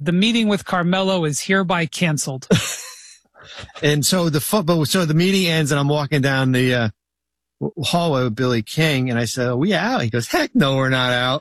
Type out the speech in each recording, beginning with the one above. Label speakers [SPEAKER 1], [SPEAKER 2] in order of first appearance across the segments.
[SPEAKER 1] the meeting with Carmelo is hereby canceled.
[SPEAKER 2] And so the meeting ends and I'm walking down the hallway with Billy King, and I said, "Are we out?" He goes, "Heck no, we're not out."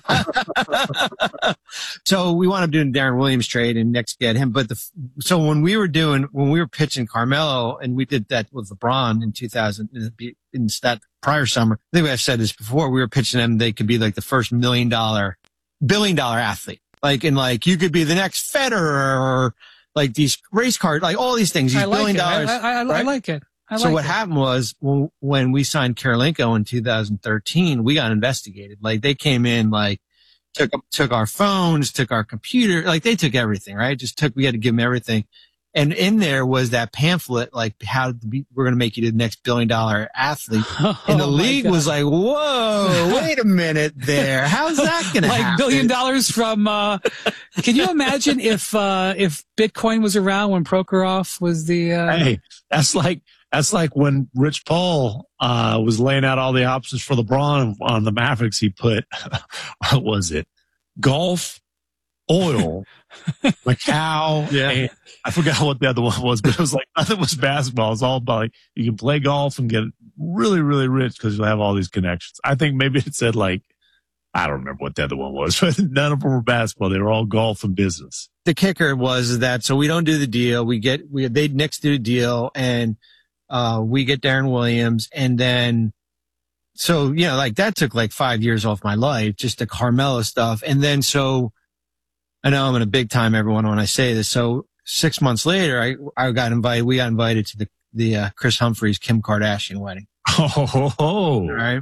[SPEAKER 2] So we wound up doing Darren Williams trade and next get him. But so when we were pitching Carmelo, and we did that with LeBron in 2000, in that prior summer, I think I've said this before, we were pitching them, they could be like the first billion dollar athlete. Like you could be the next Federer, or like these race cars, like all these things, these $1 billion.
[SPEAKER 1] I like it.
[SPEAKER 2] So what happened was when we signed Karolinko in 2013, we got investigated. Like they came in, like took our phones, took our computer, like they took everything, right? We had to give them everything. And in there was that pamphlet, like we're going to make you the next $1 billion athlete. And the league was like, whoa, wait a minute there. How's that going to happen?
[SPEAKER 1] Like $1 billion from, can you imagine if Bitcoin was around when Prokhorov was the,
[SPEAKER 3] Hey, that's like when Rich Paul was laying out all the options for LeBron on the Mavericks. He put, what was it? Golf, oil, Macau.
[SPEAKER 2] Yeah.
[SPEAKER 3] And I forgot what the other one was, but it was like nothing was basketball. It's all about like you can play golf and get really, really rich because you'll have all these connections. I think maybe it said like, I don't remember what the other one was, but none of them were basketball. They were all golf and business.
[SPEAKER 2] The kicker was that, so we don't do the deal. They next do the deal, and we get Darren Williams, and then, so, you know, like that took like 5 years off my life, just the Carmelo stuff. And then, so I know I'm in a big time, everyone, when I say this. So 6 months later, we got invited to the Chris Humphries, Kim Kardashian wedding.
[SPEAKER 3] Oh,
[SPEAKER 2] right.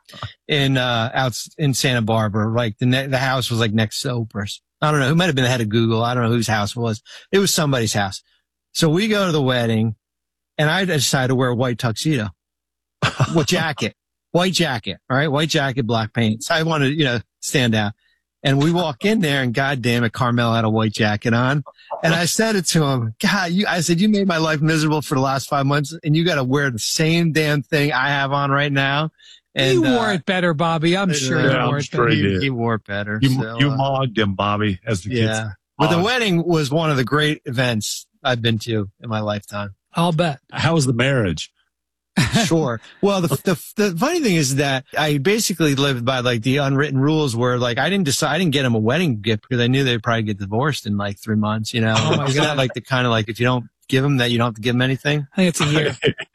[SPEAKER 2] Out in Santa Barbara, like the house was like next to Oprah's. I don't know. Who might have been the head of Google. I don't know whose house it was. It was somebody's house. So we go to the wedding, and I decided to wear a white tuxedo. White jacket, all right? White jacket, black paint. So I wanted to, stand out. And we walk in there, and goddamn it, Carmelo had a white jacket on. And I said it to him, God, I said, you made my life miserable for the last 5 months, and you got to wear the same damn thing I have on right now. And
[SPEAKER 1] you wore it better, Bobby. I'm sure you wore it better.
[SPEAKER 2] He wore it better.
[SPEAKER 3] You mogged him, Bobby, as the kids.
[SPEAKER 2] Yeah. But the wedding was one of the great events I've been to in my lifetime.
[SPEAKER 1] I'll bet.
[SPEAKER 3] How was the marriage?
[SPEAKER 2] Sure. Well, the funny thing is that I basically lived by like the unwritten rules where like I didn't get him a wedding gift because I knew they'd probably get divorced in like 3 months, Oh my God. Like the kind of like, if you don't give them that, you don't have to give them anything.
[SPEAKER 1] I think it's a year.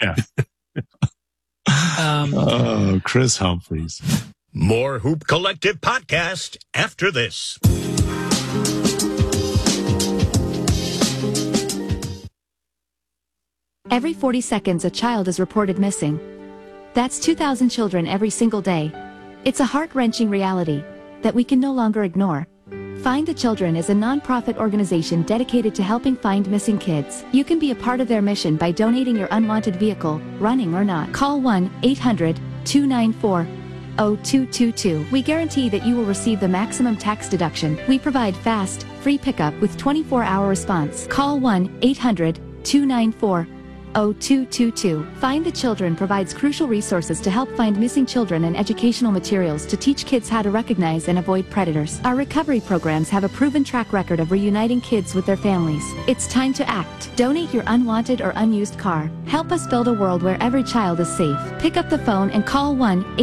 [SPEAKER 3] Yeah. Chris Humphries.
[SPEAKER 4] More Hoop Collective podcast after this.
[SPEAKER 5] Every 40 seconds, a child is reported missing. That's 2,000 children every single day. It's a heart-wrenching reality that we can no longer ignore. Find the Children is a non-profit organization dedicated to helping find missing kids. You can be a part of their mission by donating your unwanted vehicle, running or not. Call 1-800-294-0222. We guarantee that you will receive the maximum tax deduction. We provide fast, free pickup with 24-hour response. Call 1-800-294-0222. Find the Children provides crucial resources to help find missing children and educational materials to teach kids how to recognize and avoid predators. Our recovery programs have a proven track record of reuniting kids with their families. It's time to act. Donate your unwanted or unused car. Help us build a world where every child is safe. Pick up the phone and call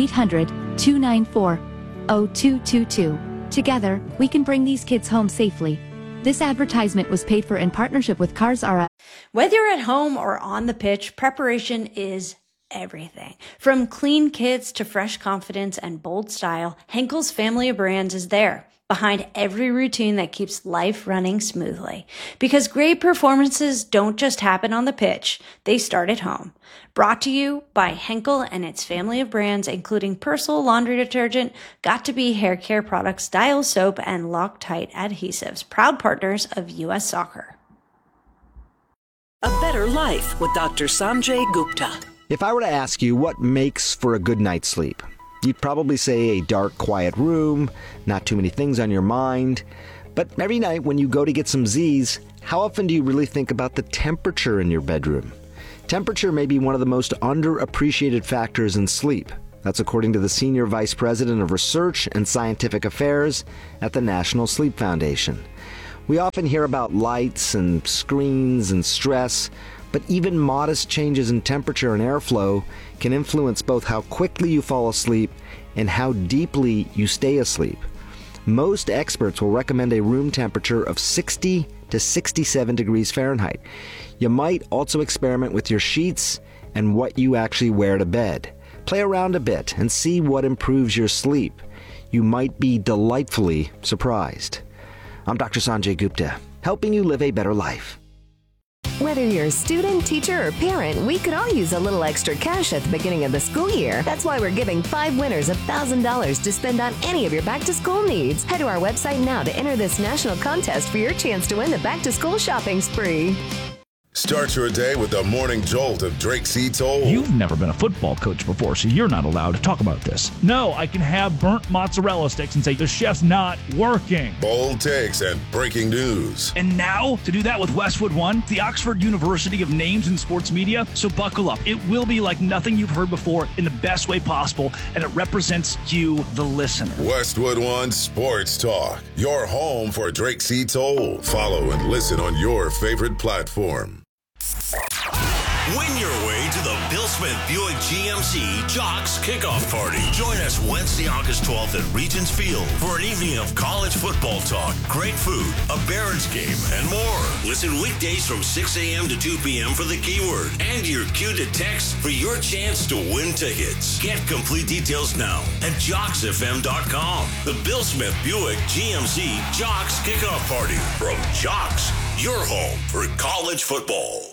[SPEAKER 5] 1-800-294-0222. Together, we can bring these kids home safely. This advertisement was paid for in partnership with Cars R Us.
[SPEAKER 6] Whether you're at home or on the pitch, preparation is everything. From clean kits to fresh confidence and bold style, Henkel's family of brands is there, behind every routine that keeps life running smoothly. Because great performances don't just happen on the pitch, they start at home. Brought to you by Henkel and its family of brands, including Persil laundry detergent, Got2b hair care products, Dial soap, and Loctite adhesives, proud partners of U.S. Soccer.
[SPEAKER 7] A Better Life with Dr. Sanjay Gupta.
[SPEAKER 8] If I were to ask you what makes for a good night's sleep, you'd probably say a dark, quiet room, not too many things on your mind. But every night when you go to get some Z's, how often do you really think about the temperature in your bedroom? Temperature may be one of the most underappreciated factors in sleep. That's according to the Senior Vice President of Research and Scientific Affairs at the National Sleep Foundation. We often hear about lights and screens and stress, but even modest changes in temperature and airflow can influence both how quickly you fall asleep and how deeply you stay asleep. Most experts will recommend a room temperature of 60 to 67 degrees Fahrenheit. You might also experiment with your sheets and what you actually wear to bed. Play around a bit and see what improves your sleep. You might be delightfully surprised. I'm Dr. Sanjay Gupta, helping you live a better life.
[SPEAKER 9] Whether you're a student, teacher, or parent, we could all use a little extra cash at the beginning of the school year. That's why we're giving 5 winners $1,000 to spend on any of your back-to-school needs. Head to our website now to enter this national contest for your chance to win the back-to-school shopping spree.
[SPEAKER 10] Start your day with the morning jolt of Drake Seats Old.
[SPEAKER 11] You've never been a football coach before, so you're not allowed to talk about this. No, I can have burnt mozzarella sticks and say the chef's not working.
[SPEAKER 10] Bold takes and breaking news.
[SPEAKER 11] And now, to do that with Westwood One, the Oxford University of Names in Sports Media. So buckle up. It will be like nothing you've heard before in the best way possible, and it represents you, the listener.
[SPEAKER 10] Westwood One Sports Talk, your home for Drake Seats Old. Follow and listen on your favorite platform.
[SPEAKER 4] Win your way to the Bill Smith Buick GMC Jocks Kickoff Party. Join us Wednesday, August 12th at Regents Field for an evening of college football talk, great food, a Barons game, and more. Listen weekdays from 6 a.m. to 2 p.m. for the keyword and your cue to text for your chance to win tickets. Get complete details now at JocksFM.com. The Bill Smith Buick GMC Jocks Kickoff Party from Jocks, your home for college football.